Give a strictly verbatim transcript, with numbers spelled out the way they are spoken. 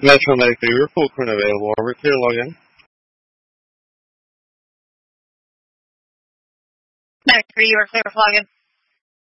Metro Medic three, we're full crew available. We're clear to log in. Medic three, you are clear to log in.